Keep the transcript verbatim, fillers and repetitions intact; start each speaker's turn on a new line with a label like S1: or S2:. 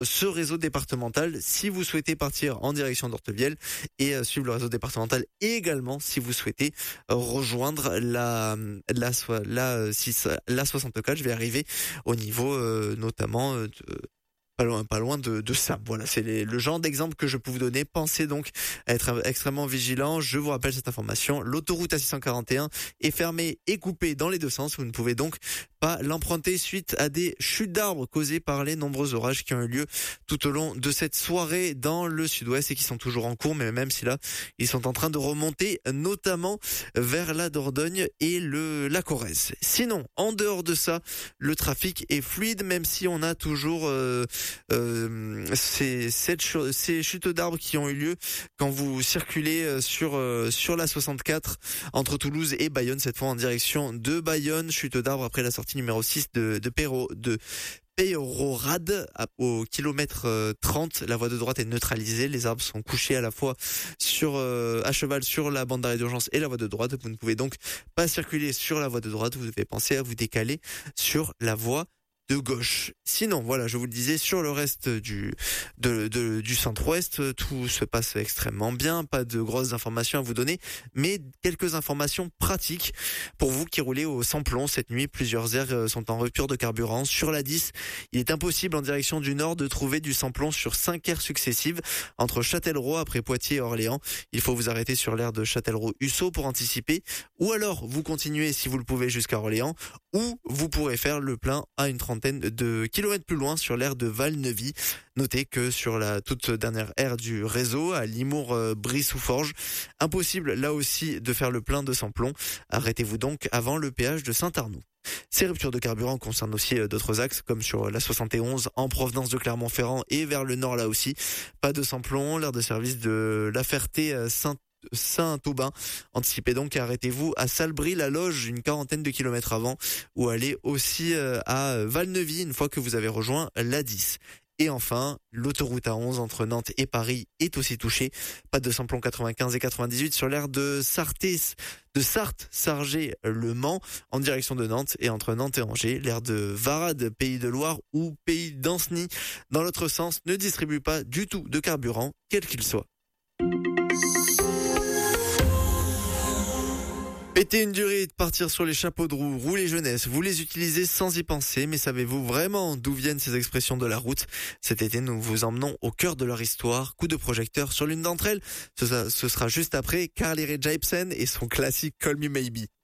S1: ce réseau départemental si vous souhaitez partir en direction d'Ortevielle et euh, suivre le réseau départemental également si vous souhaitez euh, rejoindre la la la, la, six, la soixante-quatre. Je vais arriver au niveau euh, notamment euh, de, pas loin, pas loin de, de ça. Voilà, c'est les, le genre d'exemple que je peux vous donner. Pensez donc à être extrêmement vigilant. Je vous rappelle cette information. L'autoroute A six cent quarante et un est fermée et coupée dans les deux sens. Vous ne pouvez donc pas l'emprunter suite à des chutes d'arbres causées par les nombreux orages qui ont eu lieu tout au long de cette soirée dans le sud-ouest et qui sont toujours en cours, mais même si là, ils sont en train de remonter, notamment vers la Dordogne et le, la Corrèze. Sinon, en dehors de ça, le trafic est fluide, même si on a toujours, euh, euh, ces, cette, ces chutes d'arbres qui ont eu lieu quand vous circulez sur, euh, sur la soixante-quatre entre Toulouse et Bayonne, cette fois en direction de Bayonne. Chute d'arbres après la sortie numéro six de, de Perro, de Peyrorade au kilomètre trente. La voie de droite est neutralisée. Les arbres sont couchés à la fois sur, euh, à cheval sur la bande d'arrêt d'urgence et la voie de droite. Vous ne pouvez donc pas circuler sur la voie de droite. Vous devez penser à vous décaler sur la voie de gauche. Sinon, voilà, je vous le disais, sur le reste du de, de, du centre-ouest, tout se passe extrêmement bien. Pas de grosses informations à vous donner, mais quelques informations pratiques pour vous qui roulez au sans-plomb cette nuit. Plusieurs aires sont en rupture de carburant. Sur la dix, il est impossible en direction du nord de trouver du sans-plomb sur cinq aires successives entre Châtellerault après Poitiers et Orléans. Il faut vous arrêter sur l'aire de Châtellerault-Hussot pour anticiper, ou alors vous continuez si vous le pouvez jusqu'à Orléans, ou vous pourrez faire le plein à une trentaine de kilomètres plus loin sur l'aire de Valneuvy. Notez que sur la toute dernière aire du réseau, à Limours, euh, Brive-sous-Forges, impossible là aussi de faire le plein de sans-plomb. Arrêtez-vous donc avant le péage de Saint-Arnoux. Ces ruptures de carburant concernent aussi d'autres axes, comme sur la soixante et onze en provenance de Clermont-Ferrand et vers le nord là aussi. Pas de sans-plomb, l'aire de service de La Ferté-Saint Saint-Aubin. Anticipez donc et arrêtez-vous à Salbris-la-Loge une quarantaine de kilomètres avant, ou allez aussi à Valneuvy une fois que vous avez rejoint l'A dix. Et enfin, l'autoroute A onze entre Nantes et Paris est aussi touchée. Pas de samplon quatre-vingt-quinze et quatre-vingt-dix-huit sur l'aire de Sartés, de Sarthe, Sargé, Le Mans, en direction de Nantes, et entre Nantes et Angers, l'aire de Varade, Pays de Loire ou Pays d'Ancenis, dans l'autre sens, ne distribue pas du tout de carburant, quel qu'il soit. Péter une durite, partir sur les chapeaux de roue, rouler jeunesse, vous les utilisez sans y penser, mais savez-vous vraiment d'où viennent ces expressions de la route? Cet été, nous vous emmenons au cœur de leur histoire. Coup de projecteur sur l'une d'entre elles. Ce, ce sera juste après Carly Rae Jepsen et son classique Call Me Maybe.